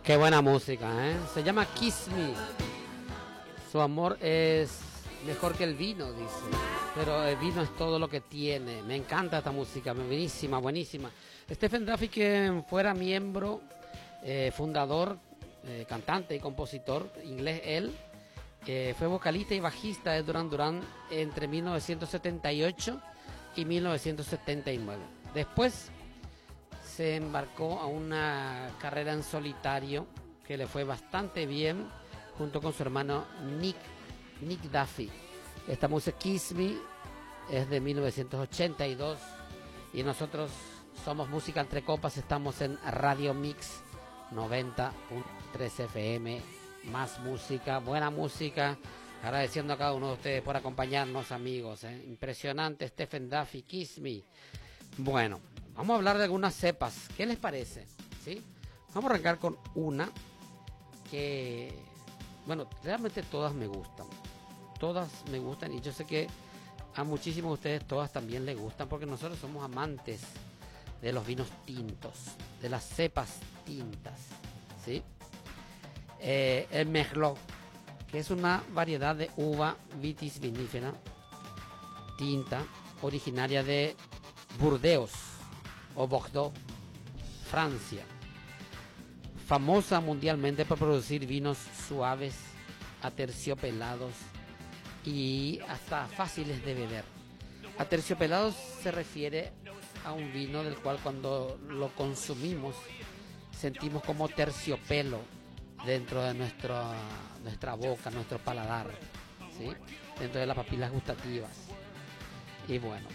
Qué buena música, ¿eh? Se llama Kiss Me. Su amor es mejor que el vino, dice. Pero el vino es todo lo que tiene. Me encanta esta música, buenísima, buenísima. Stephen Duffy, que fuera miembro, fundador, cantante y compositor, inglés él, fue vocalista y bajista de Duran Duran entre 1978 y 1979. Después se embarcó a una carrera en solitario que le fue bastante bien junto con su hermano Nick Duffy. Esta música Kiss Me es de 1982 y nosotros somos Música Entre Copas, estamos en Radio Mix 90.3 FM, más música, buena música, agradeciendo a cada uno de ustedes por acompañarnos, amigos, impresionante Stephen Duffy, Kiss Me. Bueno, vamos a hablar de algunas cepas, ¿qué les parece? ¿Sí? Vamos a arrancar con una que, bueno, realmente todas me gustan y yo sé que a muchísimos de ustedes todas también les gustan porque nosotros somos amantes de los vinos tintos, de las cepas tintas, ¿sí? El Merlot, que es una variedad de uva Vitis vinifera tinta originaria de Burdeos o Bordeaux, Francia, famosa mundialmente por producir vinos suaves, aterciopelados y hasta fáciles de beber. Aterciopelados se refiere a un vino del cual cuando lo consumimos sentimos como terciopelo dentro de nuestra boca, nuestro paladar, ¿sí? Dentro de las papilas gustativas. Y bueno,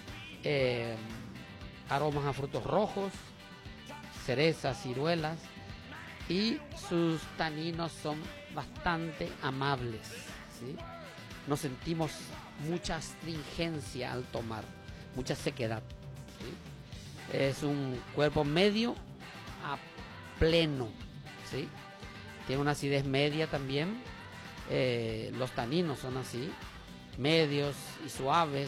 aromas a frutos rojos, cerezas, ciruelas, y sus taninos son bastante amables, ¿sí? No sentimos mucha astringencia al tomar, mucha sequedad, ¿sí? Es un cuerpo medio a pleno, ¿sí? Tiene una acidez media también. Los taninos son así, medios y suaves,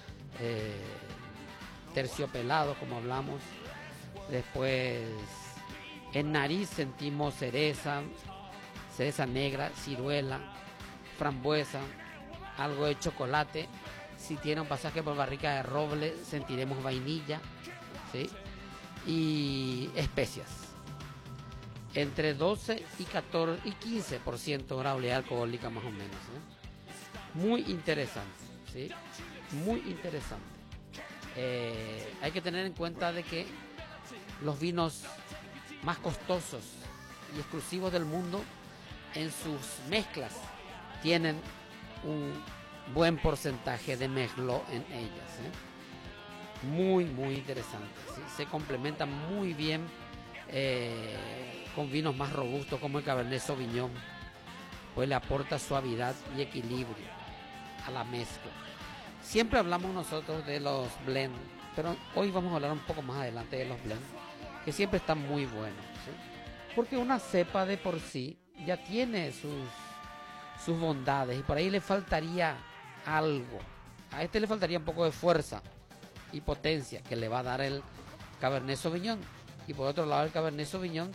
terciopelados como hablamos. Después en nariz sentimos cereza negra, ciruela, frambuesa, algo de chocolate. Si tiene un pasaje por barrica de roble sentiremos vainilla, ¿sí? Y especias. Entre 12 y 14 y 15% de gradualidad alcohólica más o menos, ¿eh? Muy interesante, ¿sí? Muy interesante. Hay que tener en cuenta de que los vinos más costosos y exclusivos del mundo en sus mezclas tienen un buen porcentaje de Merlot en ellas, ¿eh? Muy interesante, ¿sí? Se complementan muy bien con vinos más robustos como el Cabernet Sauvignon, pues le aporta suavidad y equilibrio a la mezcla. Siempre hablamos nosotros de los blends, pero hoy vamos a hablar un poco más adelante de los blends, que siempre están muy buenos, ¿sí? Porque una cepa de por sí ya tiene sus bondades y por ahí le faltaría algo. A este le faltaría un poco de fuerza y potencia que le va a dar el Cabernet Sauvignon. Y por otro lado, el Cabernet Sauvignon